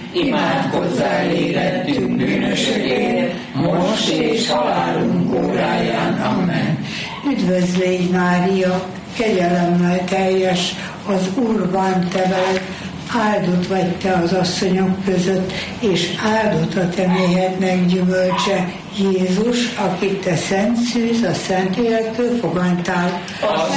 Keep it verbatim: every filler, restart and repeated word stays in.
imádkozz elégettünk bűnösökért, most és halálunk óráján. Amen. Üdvözl légy, Mária, kegyelemmel teljes, az Úr van te veled, áldott vagy te az asszonyok között, és áldott a te méhednek gyümölcse, Jézus, akit te szent szűz, a Szentlélektől fogantál. A